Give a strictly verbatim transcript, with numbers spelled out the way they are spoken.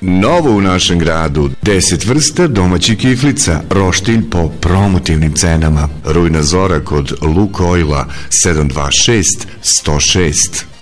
Novo u našem gradu, deset vrsta domaćih kiflica, roštilj po promotivnim cenama. Rujna zora kod Lukoila sedam dva šest sto šest.